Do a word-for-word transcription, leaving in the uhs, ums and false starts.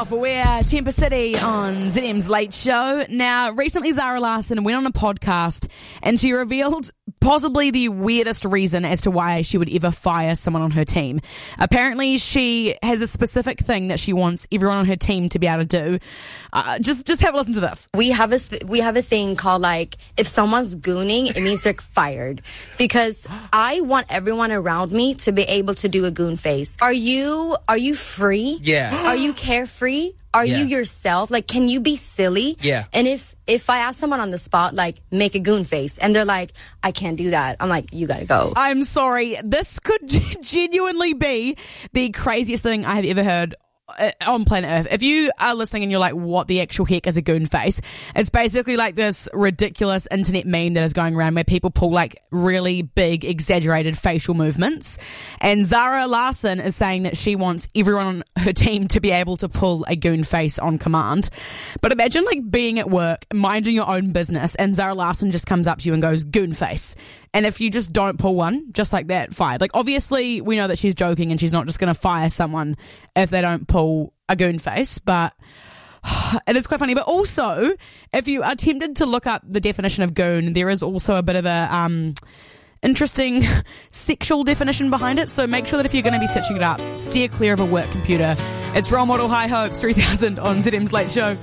off. We're Temper City on Z M's Late Show. Now, recently Zara Larsson went on a podcast and she revealed possibly the weirdest reason as to why she would ever fire someone on her team. Apparently, she has a specific thing that she wants everyone on her team to be able to do. Uh, just, just have a listen to this. We have a we have a thing called, like, if someone's gooning, it means they're fired. Because I want everyone around me to be able to do a goon face. Are you are you free? Yeah. Are you carefree? Are yeah. you yourself? Like, can you be silly? Yeah. And if if I ask someone on the spot, like, make a goon face, and they're like, I can't do that, I'm like, you gotta go. I'm sorry. This could genuinely be the craziest thing I have ever heard on planet Earth. If you are listening and you're like, what the actual heck is a goon face? It's basically like this ridiculous internet meme that is going around where people pull like really big, exaggerated facial movements. And Zara Larsson is saying that she wants everyone on her team to be able to pull a goon face on command. But imagine like being at work, minding your own business, and Zara Larsson just comes up to you and goes, goon face. And if you just don't pull one, just like that, fired. Like, obviously, we know that she's joking and she's not just going to fire someone if they don't pull a goon face, but it is quite funny. But also, if you are tempted to look up the definition of goon, there is also a bit of a um, interesting sexual definition behind it. So make sure that if you're going to be stitching it up, steer clear of a work computer. It's Role Model High Hopes three thousand on Z M's Late Show.